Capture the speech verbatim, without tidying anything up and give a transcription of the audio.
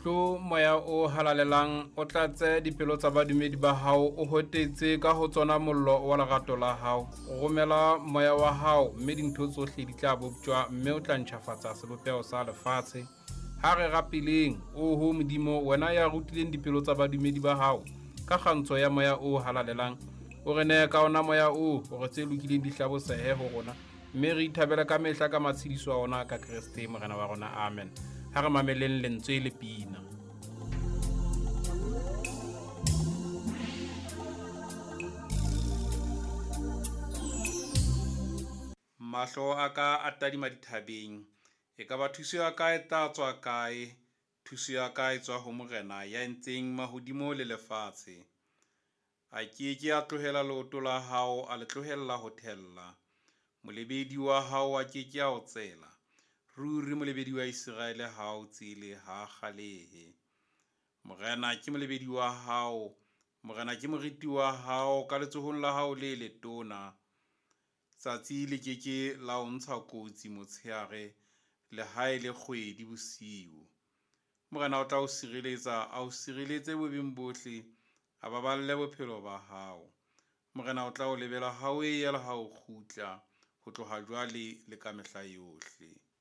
tlo moya o halalelang o tlatse dipelo tsa badumedi ba hao o hotetse ka ho tsona mollo wa lerato la hao. Romela moya wa hao mme dintho tsohle di tla boptjwa mme o tla ntjhafatsa sebopeho sa lefatshe. Ha re rapeleng o ho Modimo, wena ya rutileng dipelo tsa badumedi ba hao ka kgantsho ya moya o halalelang, o re ne ka ona moya o hore tse lokileng di hlabosehe ho rona, mme re ithabele ka mehla ka matshediso a ona ka Kriste morena wa rona. Amen. Ha re mameleng lentswe le pina. Mahlo a ka a tadima dithabeng, e ka ba thuso ya ka e tla tswa kae? Thuso ya ka e tswa ho morena ya entseng mahodimo le lefatshe. A ke ke a tlohela leoto la hao, a le tlohella ho thella. Molebedi wa hao a ke ke a o tsela, ruri molebedi wa Israele ha o tsele ha khalehe. Morena ke molebedi wa hao, morena ke moriti wa hao ka letsohong la hao le letona. Tsatsi le ke ke la o ntsha kotsi motshehare, le hae le kgwedi bosiu. Morena o tla o sireletsa, a o sireletse bobeng bohle, a baballe bophelo ba hao. Morena o tla o lebela ha o e ya le ha o kgutla, ho tloha jwale le ka mehla yohle.